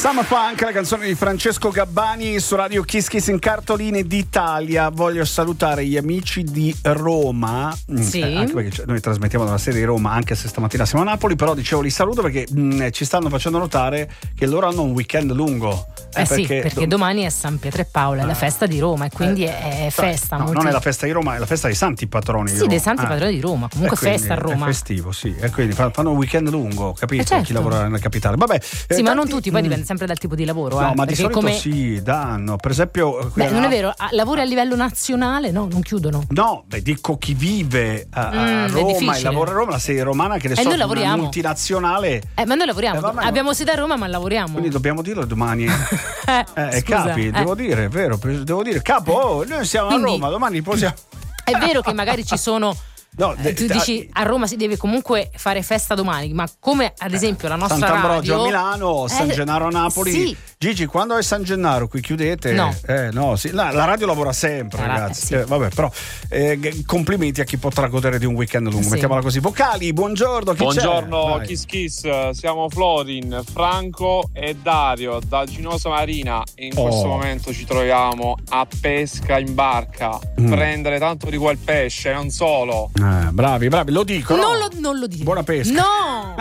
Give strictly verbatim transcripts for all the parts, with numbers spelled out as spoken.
Summer Funk, la canzone di Francesco Gabbani su Radio Kiss Kiss in Cartoline d'Italia. Voglio salutare gli amici di Roma, sì. eh, anche perché noi trasmettiamo dalla sede di Roma, anche se stamattina siamo a Napoli, però dicevo li saluto perché mh, ci stanno facendo notare che loro hanno un weekend lungo. Eh, eh sì, perché, perché do... domani è San Pietro e Paolo, è ah. la festa di Roma e quindi eh, è festa. No, molti... non è la festa di Roma, è la festa dei santi patroni sì, di Roma. dei santi ah. patroni di Roma, comunque festa a Roma. È festivo, sì, e quindi fanno un weekend lungo, capito? Eh certo. Chi lavora nella capitale. Vabbè, sì, eh, ma tanti... non tutti, poi dipende sempre dal tipo di lavoro. No, eh, ma di solito come... sì, danno. Per esempio, beh, non è vero, lavori a livello nazionale, no, non chiudono. No, beh, dico chi vive a, a mm, Roma e lavora a Roma, la sede romana, che ne so, noi lavoriamo. Una multinazionale. Eh, ma noi lavoriamo, eh, vabbè, abbiamo sede a Roma, ma lavoriamo. Quindi dobbiamo dirlo domani. eh, eh capi, eh. devo dire, è vero, devo dire, capo, oh, noi siamo quindi, a Roma, domani possiamo. È vero che magari ci sono. No, de, tu dici a Roma si deve comunque fare festa domani, ma come ad esempio la nostra Sant'Ambrogio radio, a Milano, San eh, Gennaro a Napoli. Sì. Gigi, quando è San Gennaro qui chiudete? No, eh, no sì. la, la radio lavora sempre, la, ragazzi. sì. Eh, vabbè, però eh, complimenti a chi potrà godere di un weekend lungo. Sì. Mettiamola così. Vocali, buongiorno. Chi buongiorno, c'è? Kiss Kiss. Siamo Florin, Franco e Dario da Ginosa Marina. E in oh. questo momento ci troviamo a pesca in barca. Mm. Prendere tanto di quel pesce, non solo. Eh, bravi, bravi. Lo dico, non, no? lo, non lo dico. Buona pesca. No.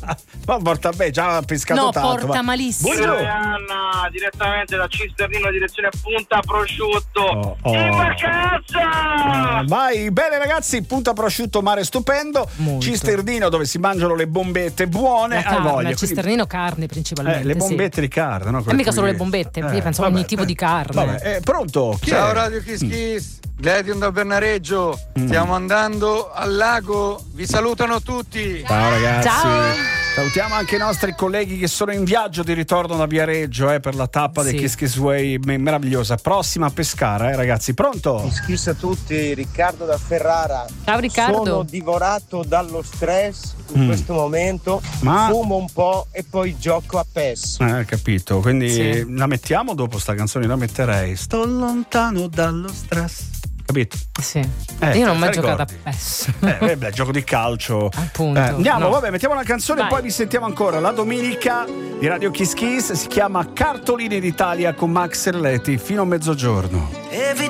Ma porta beh, già ha pescato no, tanto. porta ma... malissimo. Buongiorno Anna, direttamente da Cisternino, direzione Punta Prosciutto. Oh, oh. In vacanza! Uh, vai, bene ragazzi, Punta Prosciutto, mare stupendo. Molto. Cisternino dove si mangiano le bombette buone. La carne, voglia, Cisternino quindi... carne principalmente. Eh, le bombette sì. di carne, no? E mica solo le bombette, eh, io penso a ogni tipo eh, di carne. Vabbè, eh, pronto? Chi Ciao è? Radio Kiss Kiss. Gladion da Bernareggio, mm. stiamo andando al lago, vi salutano tutti. Ciao ragazzi. Ciao. Salutiamo anche i nostri colleghi che sono in viaggio di ritorno da Viareggio eh, per la tappa sì. del Kiss Kiss Way meravigliosa. Prossima a Pescara, eh, ragazzi. Pronto? Kiss Kiss a tutti, Riccardo da Ferrara. Ciao Riccardo. Sono divorato dallo stress in mm. questo momento, ma... fumo un po' e poi gioco a P E S. Eh, capito, quindi sì. la mettiamo dopo sta canzone, la metterei. Sto lontano dallo stress. Capito? Sì. Eh, io non ho mai ricordi? giocato a P E S. Eh, beh, gioco di calcio. Appunto. Eh, andiamo, no. vabbè, mettiamo una canzone Vai. e poi vi sentiamo ancora. La domenica di Radio Kiss Kiss si chiama Cartoline d'Italia con Max Erletti fino a mezzogiorno.